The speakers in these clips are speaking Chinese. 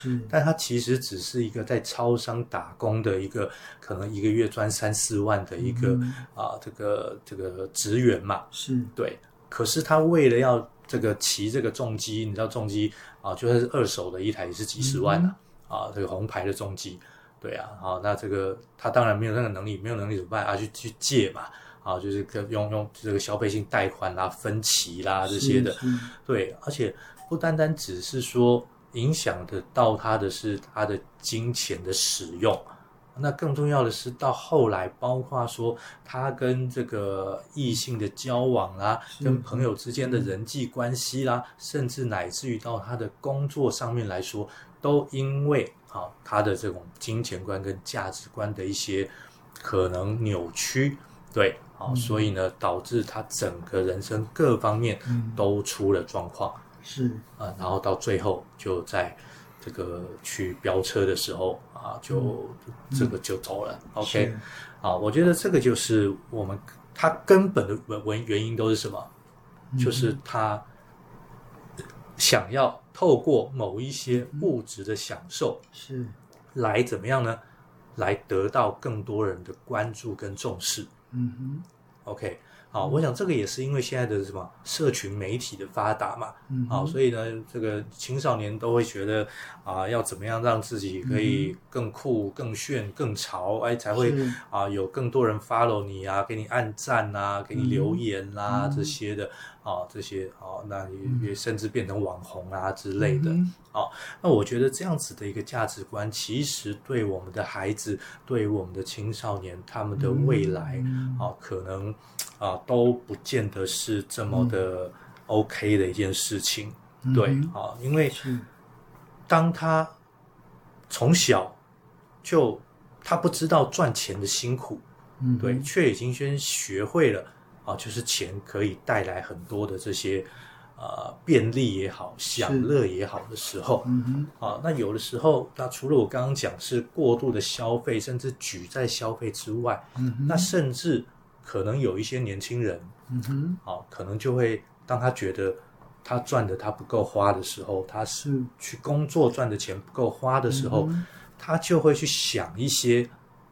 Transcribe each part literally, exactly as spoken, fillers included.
但他其实只是一个在超商打工的一个可能一个月赚三四万的一个、嗯、啊这个这个职员嘛， 是对。可是他为了要这个骑这个重机，你知道重机啊，就算是二手的一台也是几十万啊，嗯、啊这个红牌的重机，对啊，啊那这个他当然没有那个能力，没有能力怎么办啊？去去借嘛。啊，就是用用这个消费性贷款啦、分期啦这些的，对，而且不单单只是说影响得到他的是他的金钱的使用，那更重要的是到后来，包括说他跟这个异性的交往啦，跟朋友之间的人际关系啦，甚至乃至于到他的工作上面来说，都因为啊他的这种金钱观跟价值观的一些可能扭曲，对。嗯、所以呢，导致他整个人生各方面都出了状况， 是啊、呃，然后到最后就在这个去飙车的时候啊，就、嗯、这个就走了。嗯、OK， 啊，我觉得这个就是我们他根本的原原因都是什么？嗯、就是他想要透过某一些物质的享受， 是来怎么样呢？来得到更多人的关注跟重视。 嗯哼 ，OK， 好，我想这个也是因为现在的什么社群媒体的发达嘛， 嗯， 好，所以呢，这个青少年都会觉得啊、呃，要怎么样让自己可以更酷、更炫、更潮，哎，才会啊、呃、有更多人 follow 你啊，给你按赞啊，给你留言啦、啊嗯、这些的啊，这些啊，那也也甚至变成网红啊之类的。 嗯啊，那我觉得这样子的一个价值观，其实对我们的孩子，对我们的青少年，他们的未来，嗯、啊，可能啊都不见得是这么的 OK 的一件事情。嗯、对啊，因为当他从小就他不知道赚钱的辛苦， 嗯、 对，却已经先学会了啊，就是钱可以带来很多的这些。呃，便利也好，享乐也好的时候， 嗯啊，那有的时候，那除了我刚刚讲是过度的消费，甚至举债消费之外， 嗯、 那甚至可能有一些年轻人， 嗯哼， 啊，可能就会当他觉得他赚的他不够花的时候，他是去工作赚的钱不够花的时候， 嗯、 他就会去想一些，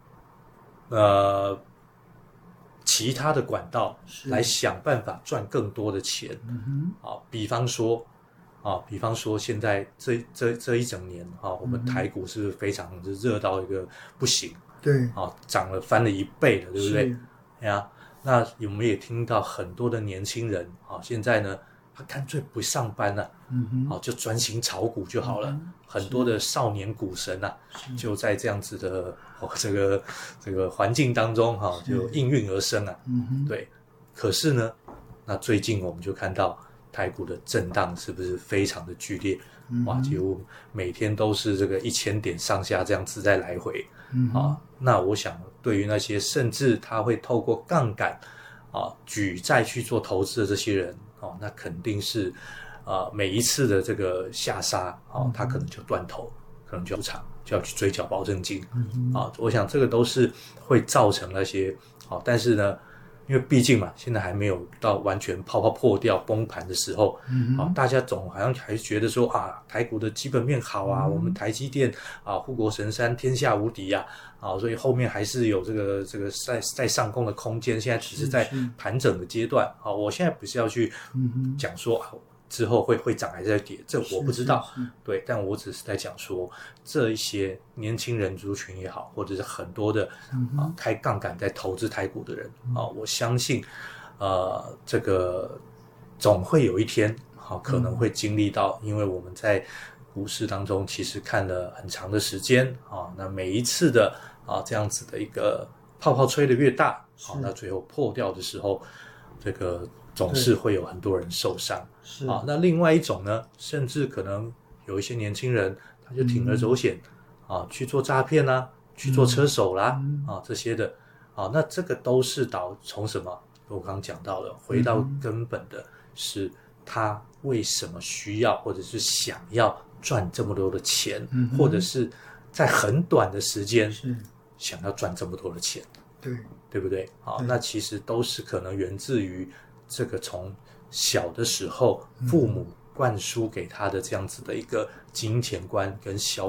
呃。其他的管道来想办法赚更多的钱， 嗯、 啊，比方说，啊，比方说现在这这这一整年啊，我们台股是非常热到一个不行， 对， 啊，涨了翻了一倍了，对不对？呀，那我们也听到很多的年轻人啊，现在呢，他干脆不上班了， 嗯啊，就专心炒股就好了。 嗯、 很多的少年股神啊，就在这样子的哦这个这个环境当中哈、啊，就应运而生啊。 嗯、 对。可是呢，那最近我们就看到台股的震荡是不是非常的剧烈？ 嗯、 哇，几乎每天都是这个一千点上下这样子在来回。 嗯、 啊，那我想对于那些甚至他会透过杠杆啊举债去做投资的这些人哦、啊，那肯定是啊每一次的这个下杀啊，他可能就断头，可能就出场，就要去追缴保证金。 嗯、 啊，我想这个都是会造成那些啊，但是呢。因为毕竟嘛，现在还没有到完全泡泡破掉崩盘的时候， 嗯啊，大家总好像还是觉得说啊，台股的基本面好啊， 嗯、 我们台积电啊，护国神山，天下无敌呀、啊，啊，所以后面还是有这个这个在在上攻的空间，现在只是在盘整的阶段啊。我现在不是要去讲说、啊、之后会会涨还是跌，这我不知道，对，但我只是在讲说这一些年轻人族群也好，或者是很多的、 嗯、 啊开杠杆在投资台股的人啊，我相信呃这个总会有一天好、啊、可能会经历到，因为我们在股市当中其实看了很长的时间啊，那每一次的啊这样子的一个泡泡吹得越大，好、啊，那最后破掉的时候，这个总是会有很多人受伤。 是啊，那另外一种呢，甚至可能有一些年轻人，他就铤而走险、嗯、啊，去做诈骗啦，去做车手啦、 嗯、 啊这些的啊，那这个都是导从什么？我刚刚讲到了，回到根本的是他为什么需要或者是想要赚这么多的钱， 嗯、 或者是在很短的时间是想要赚这么多的钱， 对对不对？啊，那其实都是可能源自于这个从小的时候父母灌输给他的这样子的一个金钱观跟消